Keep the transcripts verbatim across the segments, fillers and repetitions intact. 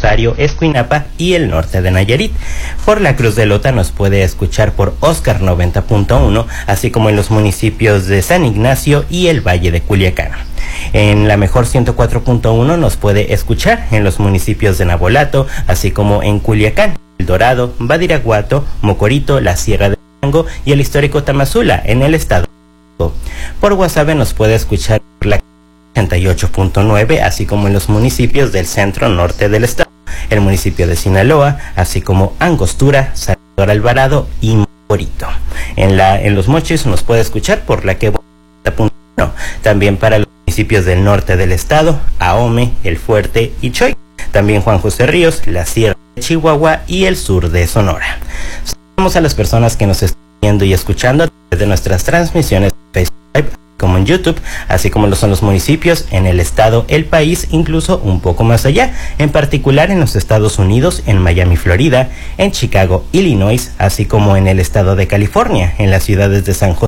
Rosario, Escuinapa y el norte de Nayarit. Por la Cruz de Lota nos puede escuchar por Oscar noventa punto uno, así como en los municipios de San Ignacio y el Valle de Culiacán. En la Mejor ciento cuatro punto uno nos puede escuchar en los municipios de Navolato, así como en Culiacán, El Dorado, Badiraguato, Mocorito, la Sierra de Durango y el histórico Tamazula en el estado. Por Guasave nos puede escuchar por la ochenta y ocho punto nueve, así como en los municipios del centro norte del estado, el municipio de Sinaloa, así como Angostura, Salvador Alvarado y Mocorito. En la en los Mochis nos puede escuchar por la que no, también para los municipios del norte del estado, Ahome, El Fuerte y Choy. También Juan José Ríos, la Sierra de Chihuahua y el sur de Sonora. Saludamos a las personas que nos están viendo y escuchando a través de nuestras transmisiones de Facebook Live, como en YouTube, así como lo son los municipios en el estado, el país, incluso un poco más allá, en particular en los Estados Unidos, en Miami, Florida, en Chicago, Illinois, así como en el estado de California, en las ciudades de San José,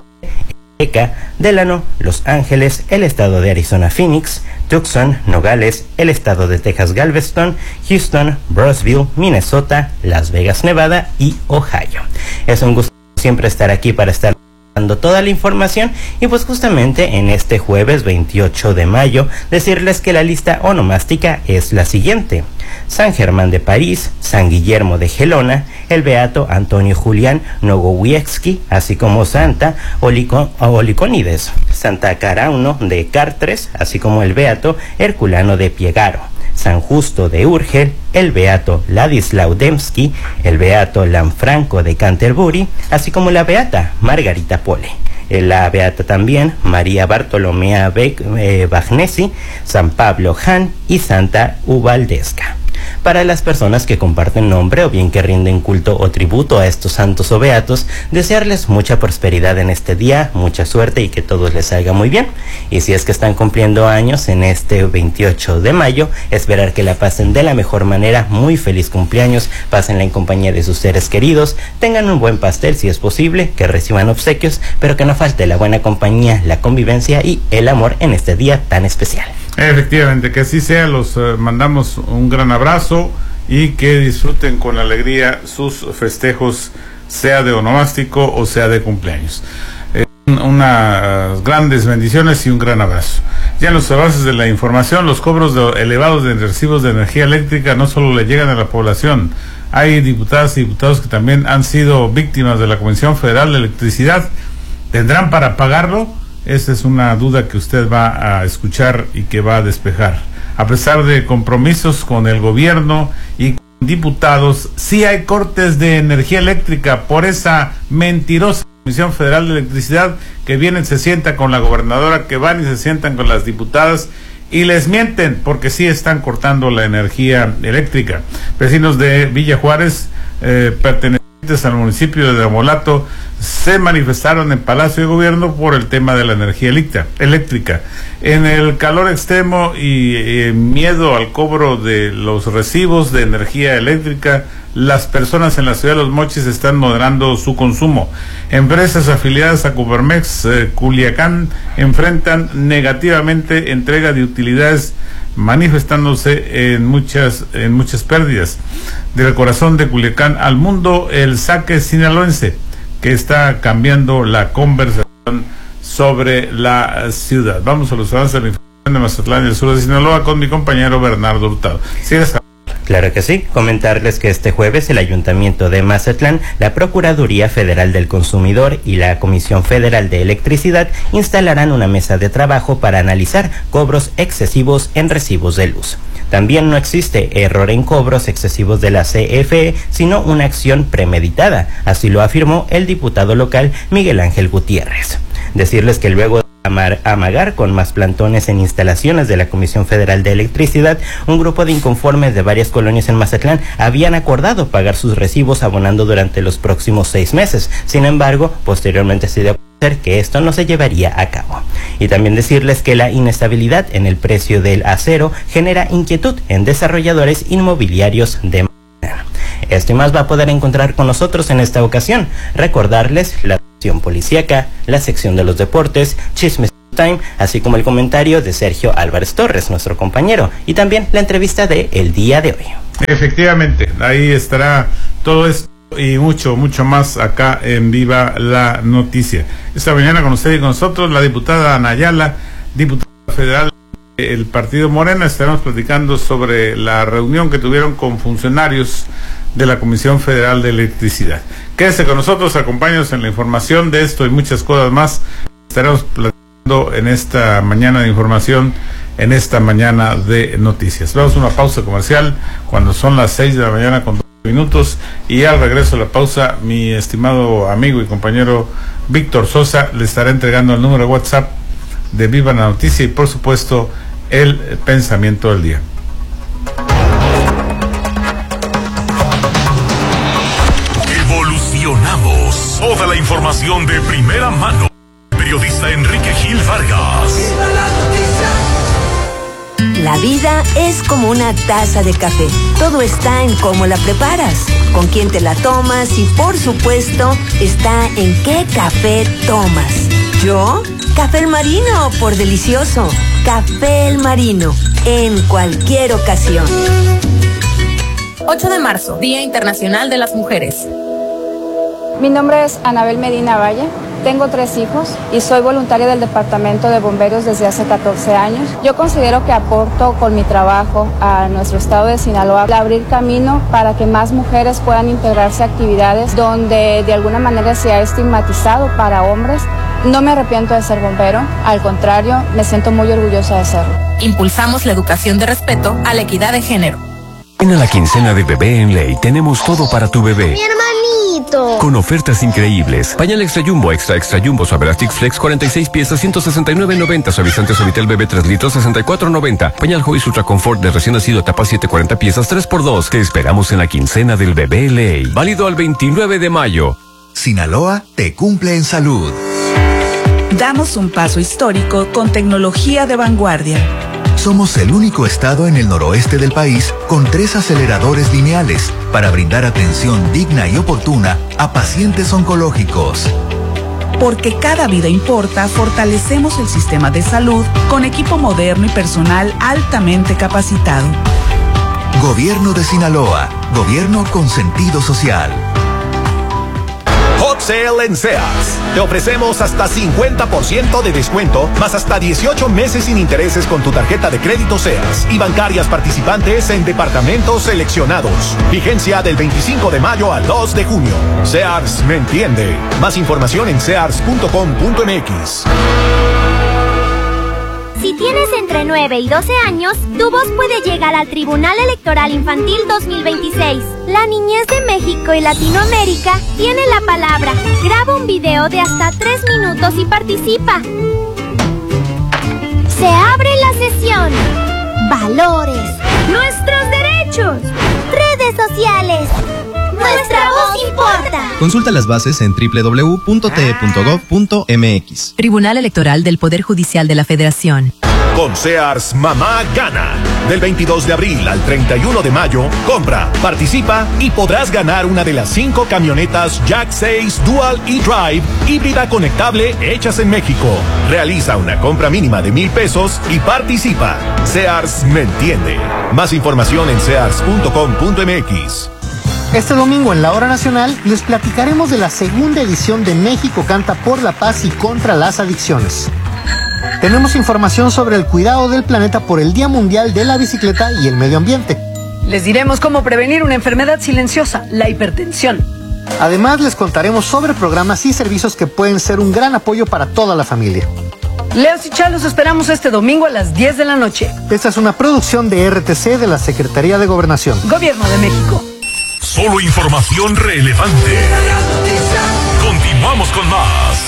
Delano, Los Ángeles, el estado de Arizona, Phoenix, Tucson, Nogales, el estado de Texas, Galveston, Houston, Brownsville, Minnesota, Las Vegas, Nevada y Ohio. Es un gusto siempre estar aquí para estar dando toda la información y pues justamente en este jueves veintiocho de mayo decirles que la lista onomástica es la siguiente: San Germán de París, San Guillermo de Gelona, el beato Antonio Julián Nogowiecki, así como Santa Olico, Olicónides, Santa Carauno de Cartres, así como el beato Herculano de Piegaro, San Justo de Urgel, el beato Ladislau Dembski, el beato Lanfranco de Canterbury, así como la beata Margarita Pole. La beata también María Bartolomea Bagnesi, San Pablo Han y Santa Ubaldesca. Para las personas que comparten nombre o bien que rinden culto o tributo a estos santos o beatos, desearles mucha prosperidad en este día, mucha suerte y que todos les salga muy bien. Y si es que están cumpliendo años en este veintiocho de mayo, esperar que la pasen de la mejor manera. Muy feliz cumpleaños, pásenla en compañía de sus seres queridos, tengan un buen pastel si es posible, que reciban obsequios, pero que no falte la buena compañía, la convivencia y el amor en este día tan especial. Efectivamente, que así sea. Los uh, mandamos un gran abrazo y que disfruten con alegría sus festejos, sea de onomástico o sea de cumpleaños. Eh, unas grandes bendiciones y un gran abrazo. Ya en los avances de la información, los cobros de, elevados de recibos de energía eléctrica no solo le llegan a la población. Hay diputadas y diputados que también han sido víctimas de la Comisión Federal de Electricidad. ¿Tendrán para pagarlo? Esa es una duda que usted va a escuchar y que va a despejar. A pesar de compromisos con el gobierno y con diputados, sí hay cortes de energía eléctrica por esa mentirosa Comisión Federal de Electricidad que vienen, se sienta con la gobernadora, que van y se sientan con las diputadas y les mienten porque sí están cortando la energía eléctrica. Vecinos de Villa Juárez, eh, pertenecientes al municipio de Navolato, se manifestaron en Palacio de Gobierno por el tema de la energía eléctrica. En el calor extremo y eh, miedo al cobro de los recibos de energía eléctrica, las personas en la ciudad de Los Mochis están moderando su consumo. Empresas afiliadas a Coparmex eh, Culiacán enfrentan negativamente entrega de utilidades, manifestándose en muchas en muchas pérdidas. Del corazón de Culiacán al mundo, el saque sinaloense, que está cambiando la conversación sobre la ciudad. Vamos a los avances de la información de Mazatlán y el sur de Sinaloa con mi compañero Bernardo Hurtado. ¿Sigues? Claro que sí. Comentarles que este jueves el Ayuntamiento de Mazatlán, la Procuraduría Federal del Consumidor y la Comisión Federal de Electricidad instalarán una mesa de trabajo para analizar cobros excesivos en recibos de luz. También no existe error en cobros excesivos de la C F E, sino una acción premeditada, así lo afirmó el diputado local Miguel Ángel Gutiérrez. Decirles que luego de amagar con más plantones en instalaciones de la Comisión Federal de Electricidad, un grupo de inconformes de varias colonias en Mazatlán habían acordado pagar sus recibos abonando durante los próximos seis meses. Sin embargo, posteriormente se dio a conocer que esto no se llevaría a cabo. Y también decirles que la inestabilidad en el precio del acero genera inquietud en desarrolladores inmobiliarios de Mazatlán. Esto y más va a poder encontrar con nosotros en esta ocasión. Recordarles la sección policíaca, la sección de los deportes, chismes time, así como el comentario de Sergio Álvarez Torres, nuestro compañero, y también la entrevista de El Día de Hoy. Efectivamente, ahí estará todo esto y mucho, mucho más acá en Viva la Noticia. Esta mañana con usted y con nosotros la diputada Ana Ayala, diputada federal del Partido Morena. Estaremos platicando sobre la reunión que tuvieron con funcionarios de la Comisión Federal de Electricidad. Quédese con nosotros, acompáñenos en la información de esto y muchas cosas más. Estaremos platicando en esta mañana de información, en esta mañana de noticias. Vamos a una pausa comercial cuando son las seis de la mañana con dos minutos, y al regreso de la pausa, mi estimado amigo y compañero Víctor Sosa le estará entregando el número de WhatsApp de Viva la Noticia y por supuesto el pensamiento del día. Evolucionamos. Toda la información de primera mano. Periodista Enrique Gil Vargas. La vida es como una taza de café. Todo está en cómo la preparas, con quién te la tomas y, por supuesto, está en qué café tomas. ¿Yo? Café El Marino, por delicioso. Café El Marino, en cualquier ocasión. ocho de marzo, Día Internacional de las Mujeres. Mi nombre es Anabel Medina Valle. Tengo tres hijos y soy voluntaria del Departamento de Bomberos desde hace catorce años. Yo considero que aporto con mi trabajo a nuestro estado de Sinaloa a abrir camino para que más mujeres puedan integrarse a actividades donde de alguna manera se ha estigmatizado para hombres. No me arrepiento de ser bombero, al contrario, me siento muy orgullosa de serlo. Impulsamos la educación de respeto a la equidad de género. En la quincena de bebé en Ley tenemos todo para tu bebé. Mi hermanito. Con ofertas increíbles. Pañal Extra Jumbo, Extra Extra Jumbo, Suavelastic Flex, cuarenta y seis piezas, ciento sesenta y nueve noventa. Suavizante Suavitel Bebé tres litros, sesenta y cuatro noventa. Pañal Joyce Ultra Confort de recién nacido, tapa siete, cuarenta piezas, tres por dos. Te esperamos en la quincena del bebé Ley. Válido al veintinueve de mayo. Sinaloa te cumple en salud. Damos un paso histórico con tecnología de vanguardia. Somos el único estado en el noroeste del país con tres aceleradores lineales para brindar atención digna y oportuna a pacientes oncológicos. Porque cada vida importa, fortalecemos el sistema de salud con equipo moderno y personal altamente capacitado. Gobierno de Sinaloa, gobierno con sentido social. Hot Sale en Sears. Te ofrecemos hasta cincuenta por ciento de descuento, más hasta dieciocho meses sin intereses con tu tarjeta de crédito Sears y bancarias participantes en departamentos seleccionados. Vigencia del veinticinco de mayo al dos de junio. Sears me entiende. Más información en sears punto com punto m x. Si tienes entre nueve y doce años, tu voz puede llegar al Tribunal Electoral Infantil dos mil veintiséis. La niñez de México y Latinoamérica tiene la palabra. Graba un video de hasta tres minutos y participa. Se abre la sesión. Valores. Nuestros derechos. Redes sociales. Nuestra voz importa. Consulta las bases en doble u doble u doble u punto t e punto gov punto m x. Tribunal Electoral del Poder Judicial de la Federación. Con Sears, mamá gana. Del veintidós de abril al treinta y uno de mayo, compra, participa y podrás ganar una de las cinco camionetas Jack seis Dual E-Drive híbrida conectable hechas en México. Realiza una compra mínima de mil pesos y participa. Sears me entiende. Más información en sears punto com punto m x. Este domingo en la Hora Nacional les platicaremos de la segunda edición de México Canta por la Paz y contra las Adicciones. Tenemos información sobre el cuidado del planeta por el Día Mundial de la Bicicleta y el Medio Ambiente. Les diremos cómo prevenir una enfermedad silenciosa, la hipertensión. Además, les contaremos sobre programas y servicios que pueden ser un gran apoyo para toda la familia. Leos y Chá, los esperamos este domingo a las diez de la noche. Esta es una producción de R T C de la Secretaría de Gobernación. Gobierno de México. Solo información relevante. Continuamos con más.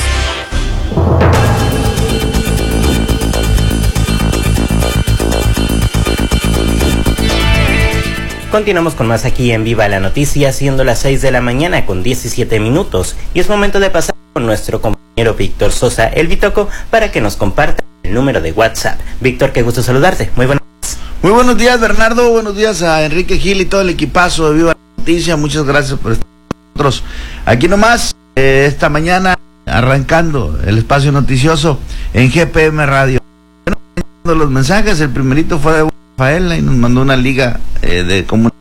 Continuamos con más aquí en Viva la Noticia, siendo las seis de la mañana con diecisiete minutos. Y es momento de pasar con nuestro compañero Víctor Sosa, el Bitoco, para que nos comparta el número de WhatsApp. Víctor, qué gusto saludarte. Muy buenos días. Muy buenos días, Bernardo. Buenos días a Enrique Gil y todo el equipazo de Viva la Noticia. Muchas gracias por estar con nosotros. Aquí nomás, eh, esta mañana, arrancando el espacio noticioso en G P M Radio. Bueno, los mensajes, el primerito fue de Rafaela y nos mandó una liga eh, de comunicación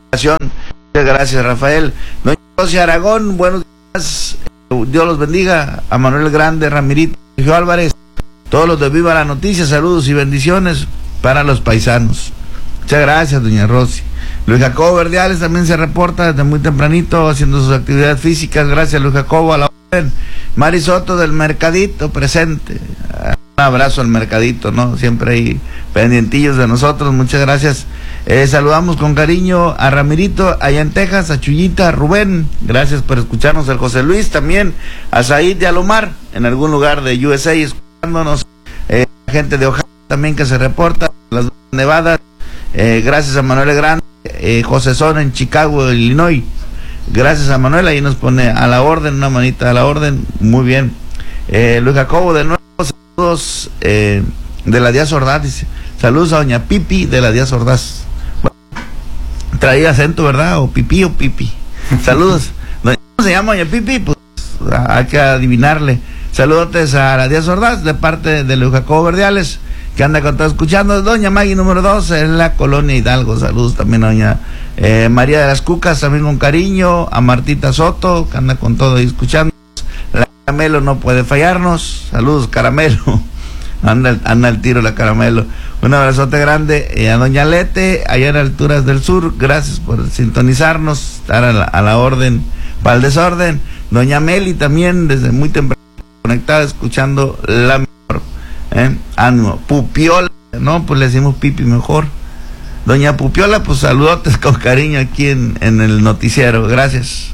Muchas gracias, Rafael. Doña José Aragón, buenos días. Dios los bendiga. A Manuel Grande, Ramirito, Sergio Álvarez, todos los de Viva la Noticia, saludos y bendiciones para los paisanos. Muchas gracias, doña Rosy. Luis Jacobo Verdiales también se reporta desde muy tempranito haciendo sus actividades físicas. Gracias, Luis Jacobo, a la orden. Mari Soto del Mercadito, presente. Un abrazo al Mercadito, ¿no? Siempre hay pendientillos de nosotros. Muchas gracias. Eh, saludamos con cariño a Ramirito allá en Texas, a Chuyita, a Rubén. Gracias por escucharnos, al José Luis también, a Said de Alomar, en algún lugar de U S A, escuchándonos. Eh, gente de Ohio también que se reporta, las Nevadas. Eh, gracias a Manuel Grande, eh, José Son en Chicago, Illinois. Gracias a Manuel, ahí nos pone a la orden, una manita a la orden. Muy bien. Eh, Luis Jacobo de nuevo, saludos eh, de la Díaz Ordaz, dice. Saludos a doña Pipi de la Díaz Ordaz. Bueno, traía acento, ¿verdad? O pipí o pipi. Saludos. ¿Cómo se llama doña Pipi? Pues hay que adivinarle. Saludos a la Díaz Ordaz de parte de Luis Jacobo Verdiales, que anda con todo escuchando. Doña Maggie número dos en la colonia Hidalgo. Saludos también a doña eh, María de las Cucas, también con cariño. A Martita Soto, que anda con todo y escuchando. La Caramelo no puede fallarnos. Saludos, Caramelo. Anda, anda el tiro la Caramelo. Un abrazote grande eh, a doña Lete, allá en Alturas del Sur. Gracias por sintonizarnos, estar a la, a la orden para el desorden. Doña Meli también, desde muy temprano conectada, escuchando la mejor. ¿eh? Ánimo. Pupiola, no, pues le decimos Pipi mejor. Doña Pupiola, pues saludotes con cariño aquí en, en el noticiero. Gracias.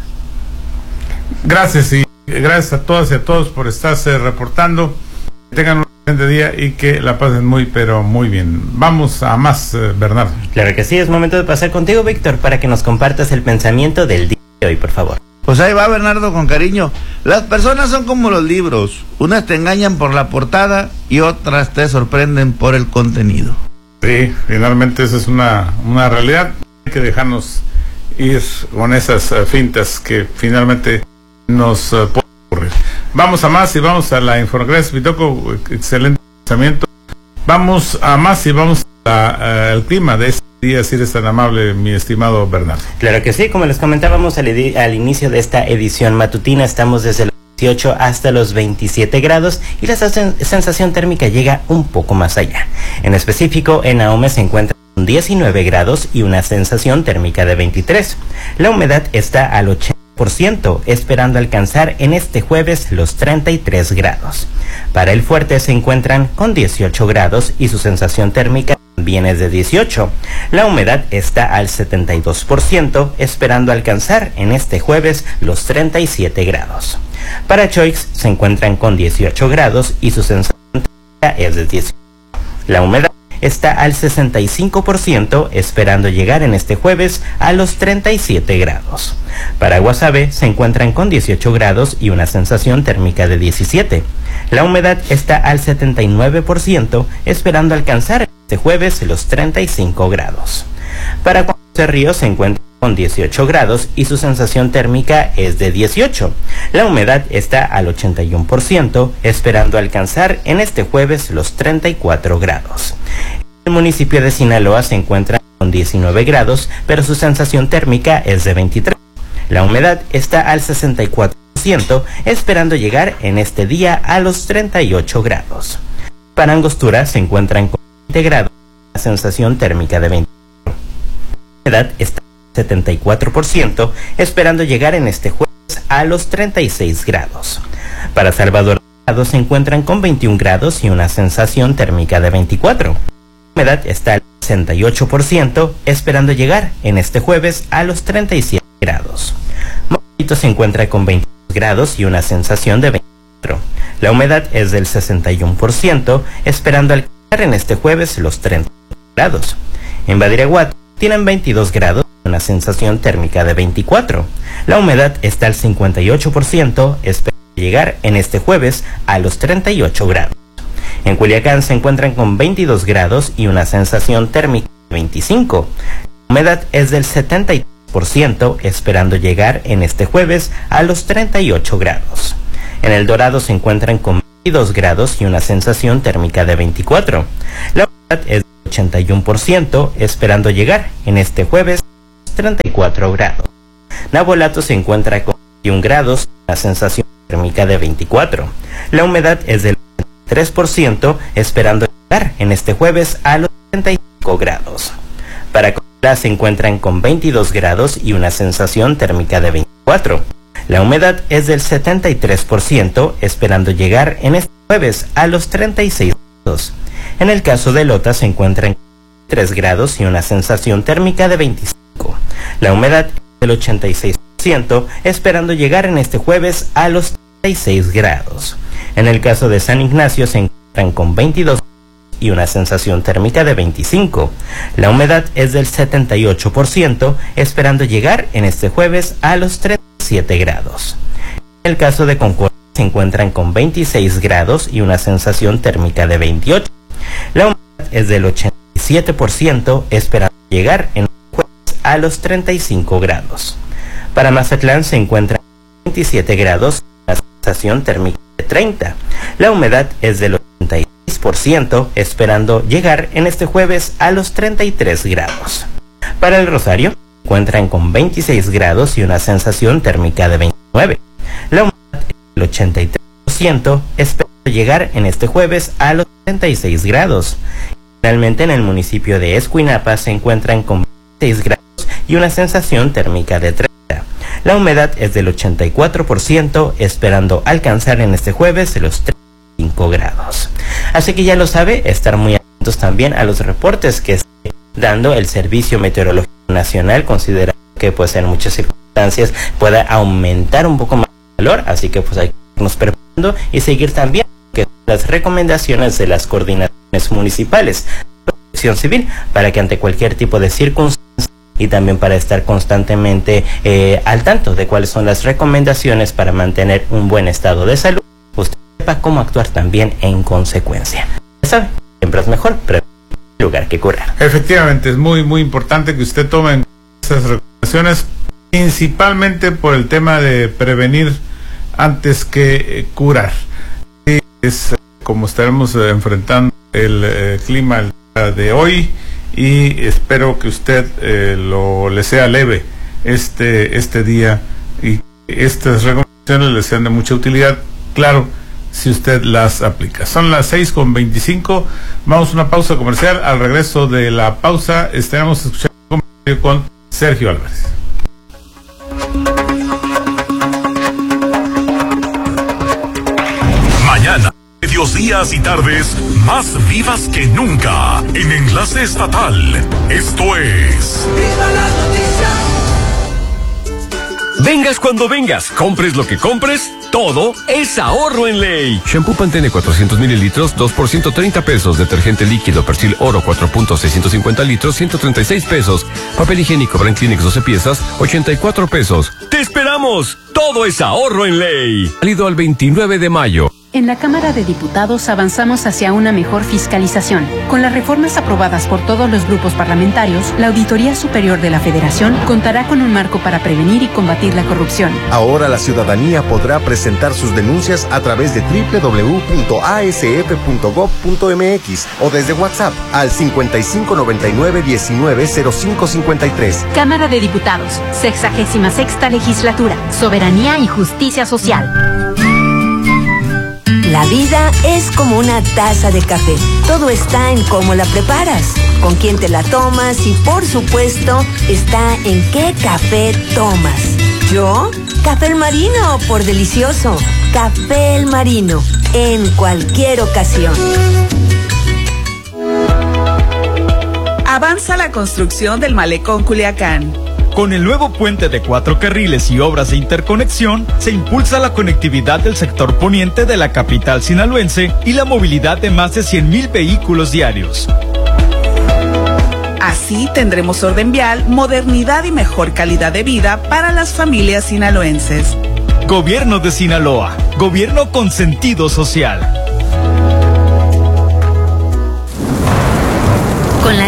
Gracias y gracias a todas y a todos por estarse reportando. Que tengan un excelente día y que la pasen muy, pero muy bien. Vamos a más, eh, Bernardo. Claro que sí, es momento de pasar contigo, Víctor, para que nos compartas el pensamiento del día de hoy, por favor. Pues ahí va, Bernardo, con cariño. Las personas son como los libros. Unas te engañan por la portada y otras te sorprenden por el contenido. Sí, finalmente esa es una, una realidad. Hay que dejarnos ir con esas uh, fintas que finalmente nos uh, pueden ocurrir. Vamos a más y vamos a la información. Gracias, Vitoco, excelente pensamiento. Vamos a más y vamos a, uh, al clima de este día, si eres tan amable, mi estimado Bernardo. Claro que sí, como les comentábamos al, al inicio de esta edición matutina, estamos desde los dieciocho hasta los veintisiete grados y la sensación térmica llega un poco más allá. En específico, en Ahome se encuentra con diecinueve grados y una sensación térmica de veintitrés. La humedad está al ochenta por ciento, esperando alcanzar en este jueves los treinta y tres grados. Para el Fuerte se encuentran con dieciocho grados y su sensación térmica también es de dieciocho. La humedad está al setenta y dos por ciento, esperando alcanzar en este jueves los treinta y siete grados. Para Choix se encuentran con dieciocho grados y su sensación térmica es de dieciocho. La humedad está al sesenta y cinco por ciento, esperando llegar en este jueves a los treinta y siete grados. Para Guasave se encuentran con dieciocho grados y una sensación térmica de diecisiete. La humedad está al setenta y nueve por ciento, esperando alcanzar este jueves los treinta y cinco grados. Para Juan José Ríos se encuentra con dieciocho grados y su sensación térmica es de dieciocho. La humedad está al ochenta y uno por ciento, esperando alcanzar en este jueves los treinta y cuatro grados. El municipio de Sinaloa se encuentra con diecinueve grados, pero su sensación térmica es de veintitrés. La humedad está al sesenta y cuatro por ciento, esperando llegar en este día a los treinta y ocho grados. Para Angostura se encuentran con veinte grados, la sensación térmica de veinticuatro. La humedad está al setenta y cuatro por ciento, esperando llegar en este jueves a los treinta y seis grados. Para Salvador se encuentran con veintiún grados y una sensación térmica de veinticuatro. La humedad está al sesenta y ocho por ciento, esperando llegar en este jueves a los treinta y siete grados. Mojarito se encuentra con veintidós grados y una sensación de veinticuatro. La humedad es del sesenta y uno por ciento, esperando alcanzar en este jueves los treinta grados. En Badiraguato tienen veintidós grados y una sensación térmica de veinticuatro. La humedad está al cincuenta y ocho por ciento, esperando llegar en este jueves a los treinta y ocho grados. En Culiacán se encuentran con veintidós grados y una sensación térmica de veinticinco. La humedad es del setenta y tres por ciento, esperando llegar en este jueves a los treinta y ocho grados. En El Dorado se encuentran con veintidós grados y una sensación térmica de veinticuatro. La humedad es del ochenta y uno por ciento, esperando llegar en este jueves a los treinta y cuatro grados. Navolato se encuentra con veintiún grados, una sensación térmica de veinticuatro. La humedad es del tres por ciento, esperando llegar en este jueves a los treinta y cinco grados. Para Coahuila se encuentran con veintidós grados y una sensación térmica de veinticuatro. La humedad es del setenta y tres por ciento, esperando llegar en este jueves a los treinta y seis grados. En el caso de Lota se encuentran con tres grados y una sensación térmica de veinticinco. La humedad es del ochenta y seis por ciento, esperando llegar en este jueves a los treinta y seis grados. En el caso de San Ignacio se encuentran con veintidós y una sensación térmica de veinticinco. La humedad es del setenta y ocho por ciento, esperando llegar en este jueves a los treinta y siete grados. En el caso de Concordia se encuentran con veintiséis grados y una sensación térmica de veintiocho. La humedad es del ochenta y siete por ciento, esperando llegar en este jueves a los treinta y cinco grados. Para Mazatlán se encuentran con veintisiete grados y una sensación térmica de treinta. La humedad es del ochenta y seis por ciento, esperando llegar en este jueves a los treinta y tres grados. Para el Rosario, se encuentran con veintiséis grados y una sensación térmica de veintinueve. La humedad es del ochenta y tres por ciento, esperando llegar en este jueves a los treinta y seis grados. Finalmente, en el municipio de Escuinapa se encuentran con veintiséis grados y una sensación térmica de treinta. La humedad es del ochenta y cuatro por ciento, esperando alcanzar en este jueves los treinta y cinco grados. Así que ya lo sabe, estar muy atentos también a los reportes que está dando el Servicio Meteorológico Nacional, considerando que pues en muchas circunstancias pueda aumentar un poco más el calor, así que pues hay que irnos preparando y seguir también que las recomendaciones de las coordinaciones municipales de protección civil para que ante cualquier tipo de circunstancia y también para estar constantemente eh, al tanto de cuáles son las recomendaciones para mantener un buen estado de salud, usted sepa cómo actuar también en consecuencia. Ya sabe, siempre es mejor prevenir en lugar que curar. Efectivamente, es muy muy importante que usted tome esas recomendaciones, principalmente por el tema de prevenir antes que eh, curar. Y es como estaremos eh, enfrentando el eh, clima el día de hoy, y espero que usted eh, lo le sea leve este este día y estas recomendaciones le sean de mucha utilidad, claro, si usted las aplica. Son las seis con veinticinco, vamos a una pausa comercial. Al regreso de la pausa estaremos escuchando un comentario con Sergio Álvarez. Mañana, medios días y tardes más vivas que nunca en Enlace Estatal. Esto es ¡Viva la noticia! Vengas cuando vengas, compres lo que compres, todo es ahorro en ley. Shampoo Pantene cuatrocientos mililitros, dos por ciento treinta pesos. Detergente líquido Persil Oro cuatro punto seiscientos cincuenta litros, ciento treinta y seis pesos. Papel higiénico Brand Kleenex doce piezas, ochenta y cuatro pesos. ¡Te esperamos! Todo es ahorro en ley. Válido al veintinueve de mayo. En la Cámara de Diputados avanzamos hacia una mejor fiscalización. Con las reformas aprobadas por todos los grupos parlamentarios, la Auditoría Superior de la Federación contará con un marco para prevenir y combatir la corrupción. Ahora la ciudadanía podrá presentar sus denuncias a través de doble u doble u doble u punto a s f punto gob punto m x o desde WhatsApp al cincuenta y cinco noventa y nueve diecinueve cero cinco cincuenta y tres. Cámara de Diputados, sexagésima sexta legislatura, soberanía y justicia social. La vida es como una taza de café. Todo está en cómo la preparas, con quién te la tomas y, por supuesto, está en qué café tomas. ¿Yo? Café El Marino, por delicioso. Café El Marino, en cualquier ocasión. Avanza la construcción del Malecón Culiacán. Con el nuevo puente de cuatro carriles y obras de interconexión, se impulsa la conectividad del sector poniente de la capital sinaloense y la movilidad de más de cien mil vehículos diarios. Así tendremos orden vial, modernidad y mejor calidad de vida para las familias sinaloenses. Gobierno de Sinaloa, gobierno con sentido social. Con la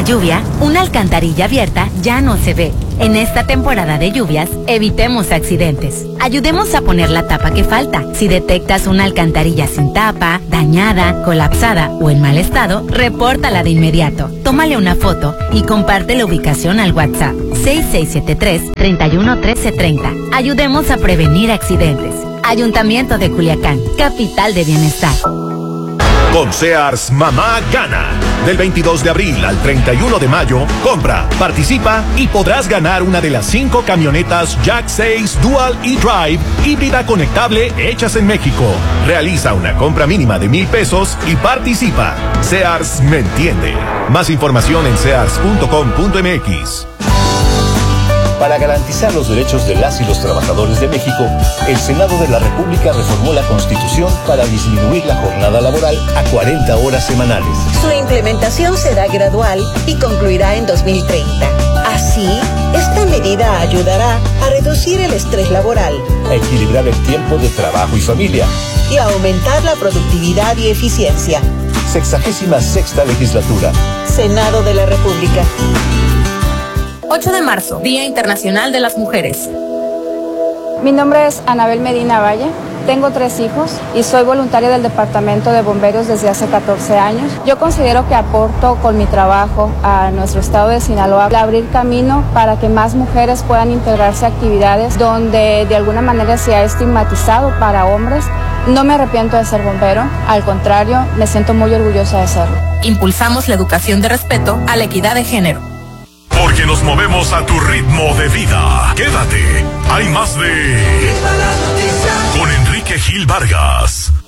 lluvia, una alcantarilla abierta ya no se ve. En esta temporada de lluvias, evitemos accidentes. Ayudemos a poner la tapa que falta. Si detectas una alcantarilla sin tapa, dañada, colapsada o en mal estado, repórtala de inmediato. Tómale una foto y comparte la ubicación al WhatsApp seis seis siete tres, tres uno uno tres tres cero. Ayudemos a prevenir accidentes. Ayuntamiento de Culiacán, capital de bienestar. Con Sears Mamá Gana. Del veintidós de abril al treinta y uno de mayo, compra, participa y podrás ganar una de las cinco camionetas Jack seis Dual e-Drive híbrida conectable hechas en México. Realiza una compra mínima de mil pesos y participa. Sears me entiende. Más información en sears punto com punto m x. Para garantizar los derechos de las y los trabajadores de México, el Senado de la República reformó la Constitución para disminuir la jornada laboral a cuarenta horas semanales. Su implementación será gradual y concluirá en dos mil treinta. Así, esta medida ayudará a reducir el estrés laboral, a equilibrar el tiempo de trabajo y familia y a aumentar la productividad y eficiencia. Sexagésima sexta legislatura. Senado de la República. ocho de marzo, Día Internacional de las Mujeres. Mi nombre es Anabel Medina Valle, tengo tres hijos y soy voluntaria del Departamento de Bomberos desde hace catorce años. Yo considero que aporto con mi trabajo a nuestro estado de Sinaloa a abrir camino para que más mujeres puedan integrarse a actividades donde de alguna manera se ha estigmatizado para hombres. No me arrepiento de ser bombero, al contrario, me siento muy orgullosa de serlo. Impulsamos la educación de respeto a la equidad de género. Porque nos movemos a tu ritmo de vida. Quédate. Hay más de... Con Enrique Gil Vargas.